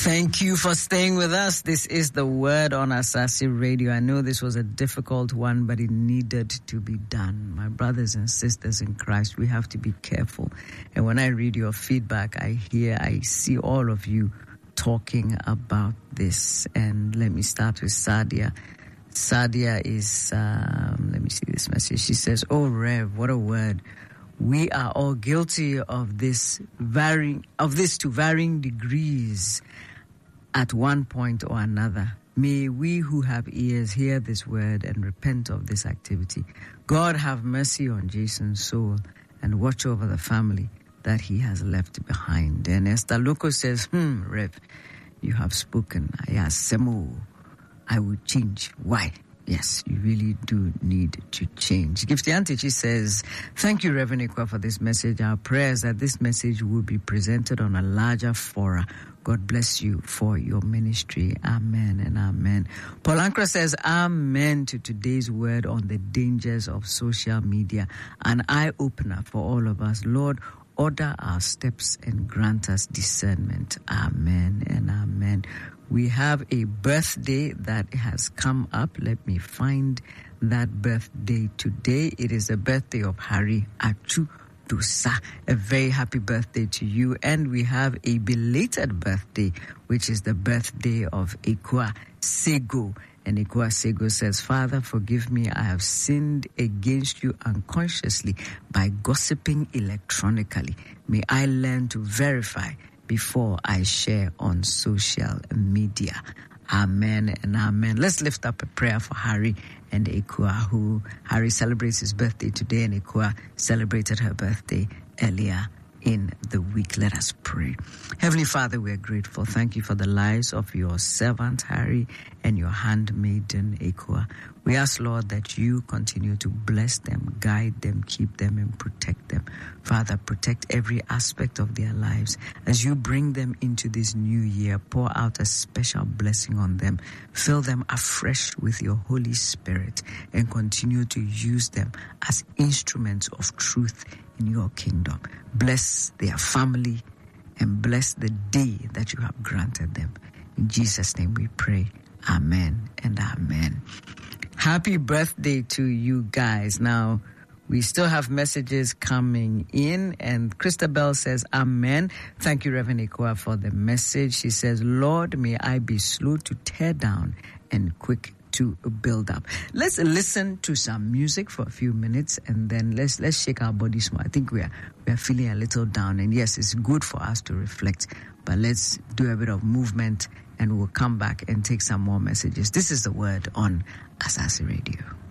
Thank you for staying with us. This is the Word on Asasi Radio. I know this was a difficult one, but it needed to be done. My brothers and sisters in Christ, we have to be careful. And when I read your feedback, I see all of you talking about this. And let me start with Sadia. Sadia is, let me see this message. She says, "Oh, Rev, what a word. We are all guilty of this to varying degrees at one point or another. May we who have ears hear this word and repent of this activity. God have mercy on Jason's soul and watch over the family that he has left behind." And Esther Loco says, Rev, you have spoken. I will change. Why? Yes, you really do need to change. Gifty Antichi says, "Thank you, Reverend Ikwa, for this message. Our prayers that this message will be presented on a larger fora. God bless you for your ministry. Amen and amen." Paul Ankra says, "Amen to today's word on the dangers of social media. An eye-opener for all of us. Lord, order our steps and grant us discernment. Amen and amen." We have a birthday that has come up. Let me find that birthday today. It is the birthday of Harry Achu Dusa. A very happy birthday to you. And we have a belated birthday, which is the birthday of Ekwa Sego. And Ekwa Sego says, "Father, forgive me. I have sinned against you unconsciously by gossiping electronically. May I learn to verify before I share on social media." Amen and amen. Let's lift up a prayer for Harry and Ekua, who Harry celebrates his birthday today and Ekua celebrated her birthday earlier in the week. Let us pray. Heavenly Father, we are grateful. Thank you for the lives of your servant Harry and your handmaiden Ekua. We ask, Lord, that you continue to bless them, guide them, keep them, and protect them. Father, protect every aspect of their lives. As you bring them into this new year, pour out a special blessing on them. Fill them afresh with your Holy Spirit and continue to use them as instruments of truth in your kingdom. Bless their family and bless the day that you have granted them. In Jesus' name we pray. Amen and amen. Happy birthday to you guys. Now, we still have messages coming in, and Christabel says, "Amen." Thank you, Reverend Ikwa, for the message. She says, "Lord, may I be slow to tear down and quick to build up." Let's listen to some music for a few minutes, and then let's shake our bodies more. I think we are feeling a little down, and yes, it's good for us to reflect, but let's do a bit of movement, and we'll come back and take some more messages. This is the Word on Asasi Radio.